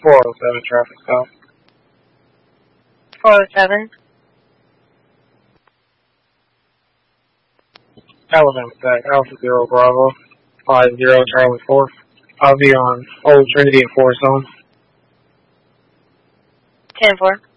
407 traffic stop. 407. Alabama Stack, Alpha Zero Bravo, 50 Charlie 4. I'll be on Old Trinity and Forest Home. 10-4.